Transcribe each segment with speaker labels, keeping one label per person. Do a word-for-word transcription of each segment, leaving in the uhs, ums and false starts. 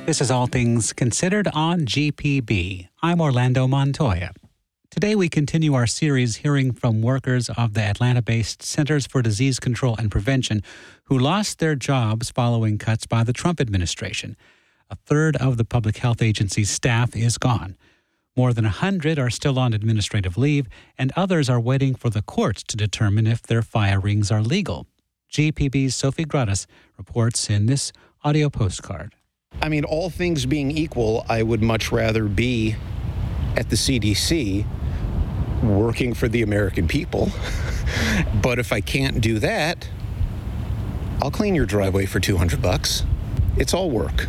Speaker 1: This is All Things Considered on G P B. I'm Orlando Montoya. Today we continue our series hearing from workers of the Atlanta-based Centers for Disease Control and Prevention who lost their jobs following cuts by the Trump administration. A third of the public health agency's staff is gone. More than one hundred are still on administrative leave, and others are waiting for the courts to determine if their firings are legal. G P B's Sophie Grudis reports in this audio postcard.
Speaker 2: I mean, all things being equal, I would much rather be at the C D C working for the American people. But if I can't do that, I'll clean your driveway for two hundred bucks. It's all work.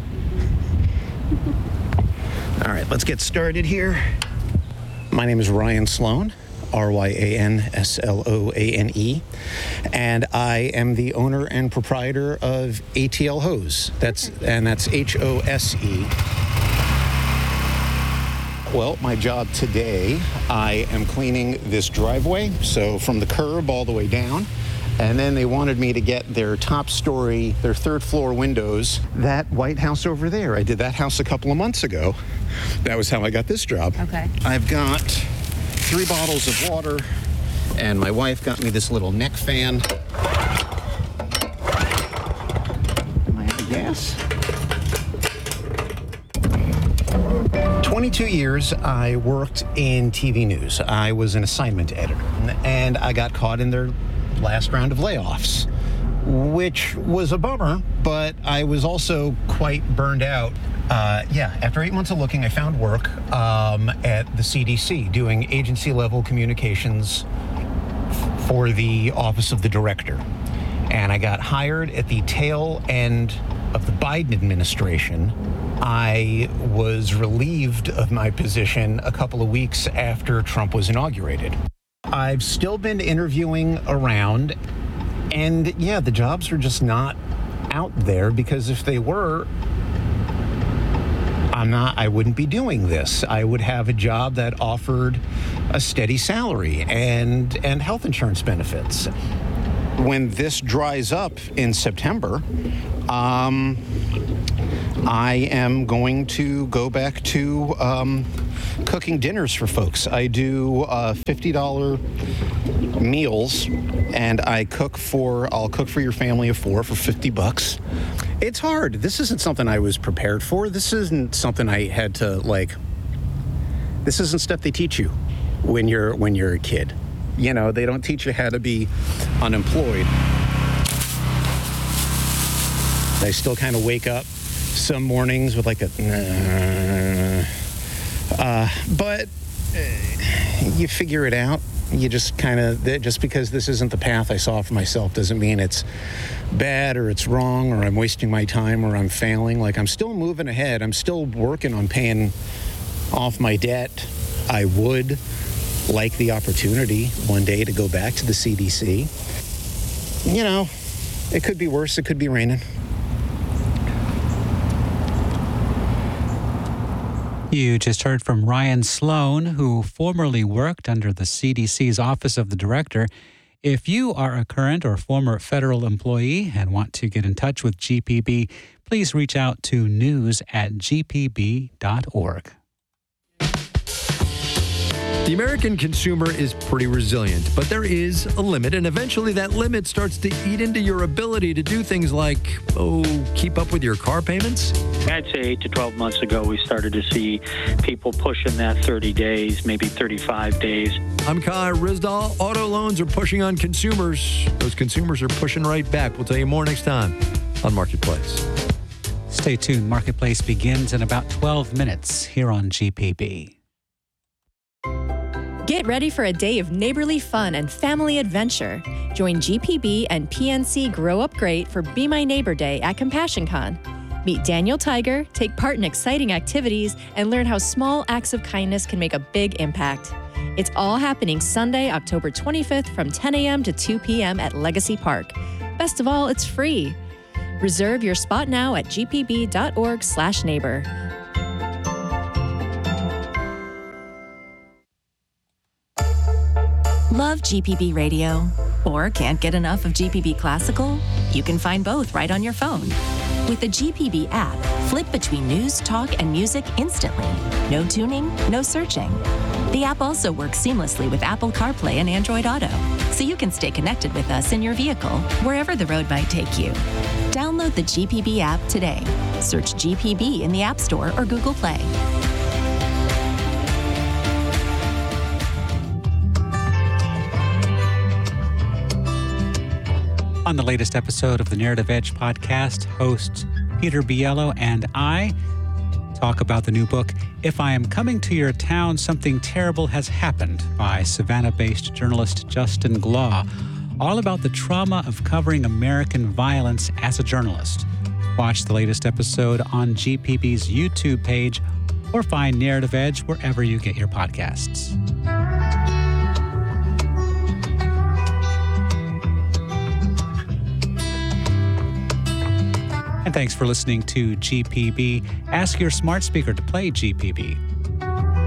Speaker 2: All right, let's get started here. My name is Ryan Sloan, R Y A N S L O A N E, and I am the owner and proprietor of A T L Hose. That's and that's H O S E. Well, my job today, I am cleaning this driveway, so from the curb all the way down. And then they wanted me to get their top story, their third floor windows, that White House over there. I did that house a couple of months ago. That was how I got this job.
Speaker 3: Okay.
Speaker 2: I've got three bottles of water, and my wife got me this little neck fan. Am I out of gas? twenty-two years I worked in T V news. I was an assignment editor, and I got caught in their last round of layoffs, which was a bummer, but I was also quite burned out. Uh, yeah, after eight months of looking, I found work um, at the C D C doing agency-level communications f- for the Office of the Director. And I got hired at the tail end of the Biden administration. I was relieved of my position a couple of weeks after Trump was inaugurated. I've still been interviewing around, and yeah, the jobs are just not out there, because if they were, I'm not, I wouldn't be doing this. I would have a job that offered a steady salary and, and health insurance benefits. When this dries up in September, um, I am going to go back to um, cooking dinners for folks. I do uh, fifty dollars meals, and I cook for, I'll cook for your family of four for fifty bucks. It's hard. This isn't something I was prepared for. This isn't something I had to, like, this isn't stuff they teach you when you're when you're a kid. You know, they don't teach you how to be unemployed. I still kind of wake up some mornings with like a, uh, uh, but uh, you figure it out. You just kind of, just because this isn't the path I saw for myself doesn't mean it's bad or it's wrong or I'm wasting my time or I'm failing. Like, I'm still moving ahead. I'm still working on paying off my debt. I would like the opportunity one day to go back to the C D C. You know, it could be worse. It could be raining.
Speaker 1: You just heard from Ryan Sloan, who formerly worked under the C D C's Office of the Director. If you are a current or former federal employee and want to get in touch with G P B, please reach out to news at g p b dot org.
Speaker 4: The American consumer is pretty resilient, but there is a limit, and eventually that limit starts to eat into your ability to do things like, oh, keep up with your car payments.
Speaker 5: I'd say eight to twelve months ago, we started to see people pushing that thirty days, maybe thirty-five days.
Speaker 4: I'm Kai Rizdal. Auto loans are pushing on consumers. Those consumers are pushing right back. We'll tell you more next time on Marketplace.
Speaker 1: Stay tuned. Marketplace begins in about twelve minutes here on G P B.
Speaker 3: Get ready for a day of neighborly fun and family adventure. Join G P B and P N C Grow Up Great for Be My Neighbor Day at CompassionCon. Meet Daniel Tiger, take part in exciting activities, and learn how small acts of kindness can make a big impact. It's all happening Sunday, October twenty-fifth from ten a.m. to two p.m. at Legacy Park. Best of all, it's free. Reserve your spot now at g p b dot org slash neighbor. Love G P B Radio? Or can't get enough of G P B Classical? You can find both right on your phone.
Speaker 6: With the G P B app, flip between news, talk, and music instantly. No tuning, no searching. The app also works seamlessly with Apple CarPlay and Android Auto, so you can stay connected with us in your vehicle, wherever the road might take you. Download the G P B app today. Search G P B in the App Store or Google Play.
Speaker 1: On the latest episode of the Narrative Edge podcast, hosts Peter Biello and I talk about the new book, If I Am Coming to Your Town, Something Terrible Has Happened, by Savannah-based journalist Justin Glaw, all about the trauma of covering American violence as a journalist. Watch the latest episode on G P B's YouTube page or find Narrative Edge wherever you get your podcasts. And thanks for listening to G P B. Ask your smart speaker to play G P B.